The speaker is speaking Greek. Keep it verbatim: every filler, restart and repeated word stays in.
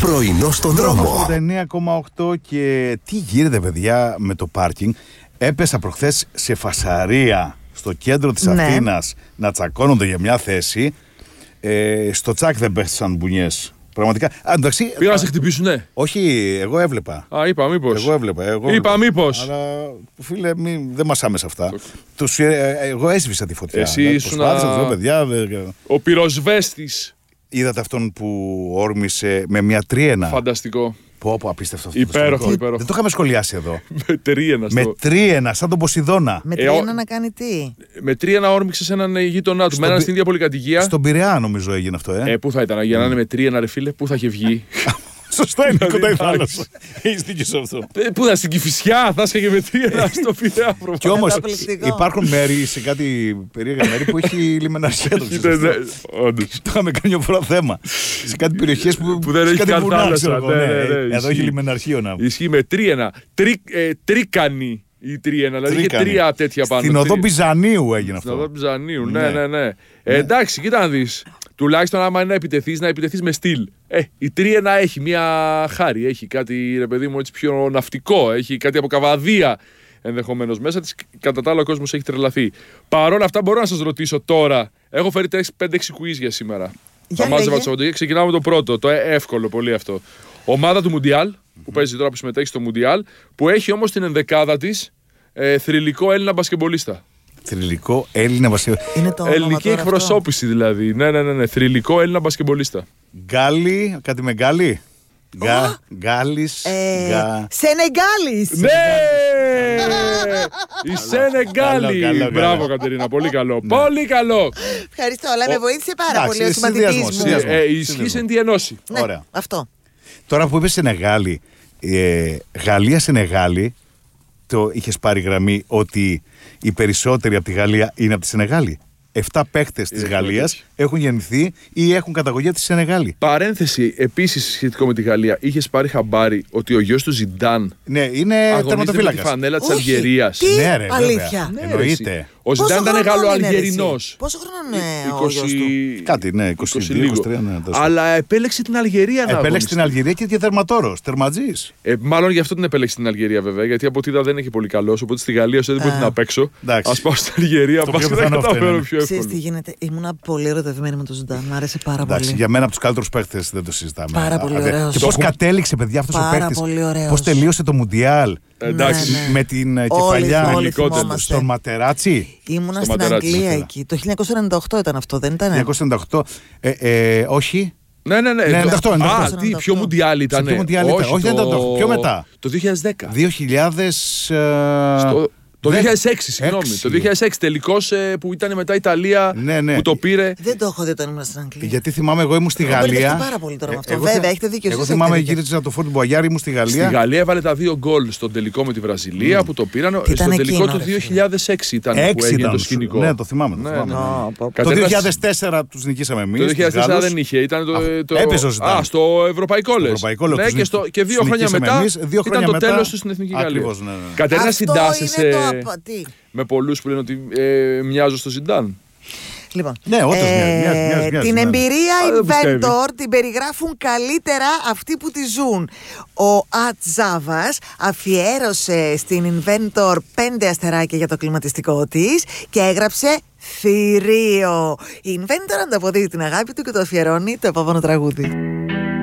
Πρωινό στον δρόμο. ογδόντα εννέα κόμμα οκτώ. Και τι γίνεται, παιδιά, με το πάρκινγκ? Έπεσα προχθές σε φασαρία στο κέντρο της ναι. Αθήνας να τσακώνονται για μια θέση. Ε, στο τσάκ δεν πέσαν μπουνιές. Πραγματικά. Α, εντάξει, πήγα να σε χτυπήσουνε. Όχι, εγώ έβλεπα. Α, είπα μήπως. Εγώ έβλεπα. Εγώ είπα μήπως. Αλλά φίλε, μη, δεν μασάμε σε αυτά. Τους, ε, εγώ έσβησα τη φωτιά. Εσύ ήσουν α... παιδιά, ο πυροσβέστης. Είδατε αυτόν που όρμησε με μια τρίενα? Φανταστικό. Πω, πω, απίστευτο αυτό. Υπέροχο, υπέροχο. Δεν το είχαμε σχολιάσει εδώ. Με τρίενα. Με τρίενα, σαν τον Ποσειδώνα. Με τρίενα ε, να κάνει τι? Με τρίενα όρμηξε σε έναν γείτονά του. Με έναν στην ίδια πολυκατοικία. Στον Πειραιά, νομίζω έγινε αυτό, ε. ε πού θα ήταν, για να είναι με τρίενα, ρε φίλε, πού θα είχε βγει. Σωστά είναι, κοντά η θάλασσα. Έχεις δίκιο σε αυτό. Πού θα, στην Κηφισιά, θα είσαι και με τρίενα στο Πειραιά. Κι όμως υπάρχουν μέρη, σε κάτι περίεργα μέρη που έχει λιμεναρχία. Το είχαμε κάνει μια φορά θέμα. Σε κάτι περιοχές που δεν έχει καν θάλασσα. Εδώ έχει λιμεναρχείο να. Ισχύει με τρίενα. Τρίκανη η τρίενα, δηλαδή είχε τρία τέτοια πάνω. Στην οδό Μπιζανίου έγινε αυτό. Στην οδό Μπιζανίου, ναι, ναι, ναι. Εντάξει, κοίτα να δεις. Τουλάχιστον άμα είναι να επιτεθείς, να επιτεθείς με στυλ. Ε, η τρίενα έχει μια χάρη, έχει κάτι, ρε παιδί μου, έτσι πιο ναυτικό, έχει κάτι από καβαδία ενδεχομένως μέσα της. Κατά τα άλλα ο κόσμος έχει τρελαθεί. Παρ' όλα αυτά μπορώ να σας ρωτήσω τώρα, έχω φέρει πέντε έξι quiz για σήμερα. Για θα μάζευα τσοντή. Ξεκινάμε με το πρώτο, το εύκολο πολύ αυτό. Ομάδα του Μουντιάλ, που παίζει τώρα, που συμμετέχει στο Μουντιάλ, που έχει όμως την ενδεκάδα της ε, θρυλικό Έλληνα μπασκεμπολίστα. Θρυλικό Έλληνα μπασκεμπολίστα. Ελληνική εκπροσώπηση αυτό. Δηλαδή. Ναι, ναι, ναι, ναι. Θρυλικό Έλληνα μπασκεμπολίστα. Γκάλι, κάτι με γκάλι. Γκα, Γκάλης. Ε, γκα... Σενεγκάλης. Ναι! Η Σενεγκάλη. Μπράβο, Κατερίνα. Πολύ καλό. Πολύ καλό. Ευχαριστώ, αλλά με βοήθησε πάρα πολύ ο συμμαθητής μου. Η ισχύ εν τη ενώση. Ωραία. Αυτό. Τώρα που είπες Σενεγάλη, Γαλλία-Σενεγάλη, το είχες πάρει γραμμή ότι οι περισσότεροι από τη Γαλλία είναι από τη Σενεγάλη? Εφτά παίχτες της Γαλλίας έχουν γεννηθεί ή έχουν καταγωγή από τη Σενεγάλη. Παρένθεση επίσης σχετικό με τη Γαλλία. Είχες πάρει χαμπάρι ότι ο γιος του Ζιντάν ναι, είναι αγωνίζεται με τη φανέλα της Αλγερίας? Τι? Ναι, ρε, αλήθεια. Ναι, εννοείται. Ο Ζιντάν ήταν Γαλλοαλγερινός. Πόσο χρόνο είναι ο γιος του? Κάτι, ναι, είκοσι δύο είκοσι τρία. Ναι, αλλά επέλεξε την Αλγερία να επέλεξε την Αλγερία και διαδερματόρος, τερματζής. Ε, μάλλον γι' αυτό την επέλεξε την Αλγερία, βέβαια. Γιατί από ό,τι είδα δεν έχει πολύ καλό. Οπότε στη Γαλλία όσο δεν μπορεί να παίξω. Ας πάω στην Αλγερία, πας και θα καταφέρω πιο εύκολα. Ξέρεις τι γίνεται? Ήμουνα πολύ ερωτευμένη με τον Ζιντάν. Μ' άρεσε πάρα πολύ. Εντάξει, για μένα από τους καλύτερους παίκτες δεν το συζητάμε. Πάρα πολύ ωραίος. Και πώς κατέληξε, παιδιά, αυτός ο παίκτης. Πώς τελείωσε το Μουντιάλ. Εντάξει, με την κεφαλιά στον Ματεράτσι. Ήμουνα στην Αγγλία εκεί. Το χίλια εννιακόσια ενενήντα οκτώ ήταν αυτό, δεν ήταν? χίλια εννιακόσια ενενήντα οκτώ. Όχι. Ναι, ναι, ναι. ενενήντα οκτώ, ενενήντα οκτώ. Α, τι, πιο Μουντιάλ ήταν. Όχι, ενενήντα οκτώ. Πιο μετά. Το δύο χιλιάδες δέκα. δύο χιλιάδες... Το δύο χιλιάδες έξι, συγγνώμη. Το δύο χιλιάδες έξι τελικός που ήταν μετά η Ιταλία ναι, ναι. που το πήρε. Δεν το έχω δει όταν ήμουν στην Αγγλία. Γιατί θυμάμαι, εγώ ήμουν στη Γαλλία. Έχω πάρα πολύ τώρα με αυτό. Βέβαια, έχετε δίκιο. Εγώ θυμάμαι γύριζα το Φόρτου Μπογιάρη, ήμουν στη Γαλλία. Στη Γαλλία έβαλε τα δύο γκολ στον τελικό με τη Βραζιλία mm. που το πήραν. Στο τελικό του δύο χιλιάδες έξι ήταν που έγινε το σκηνικό. Ναι, το θυμάμαι. Το δύο χιλιάδες τέσσερα τους νικήσαμε εμείς. Το δύο χιλιάδες τέσσερα δεν είχε. Έπαιζε ο Ζιντάν. Α, στο Ευρωπαϊκό λες. Και δύο χρόνια μετά ήταν το τέλος του στην Εθνική Γαλλία. Κατερίνα, συντάσσεσαι με πολλούς που λένε ότι ε, μοιάζω στο Ζιντάν. Λοιπόν, ναι, όντως ε, μοιάζει, μοιάζει, μοιάζει, την μοιάζει. εμπειρία Inventor την περιγράφουν καλύτερα αυτοί που τη ζουν. Ο Ατζάβας αφιέρωσε στην Inventor πέντε αστεράκια για το κλιματιστικό της και έγραψε θηρίο. Η Inventor ανταποδίδει την αγάπη του και το αφιερώνει το επόμενο τραγούδι.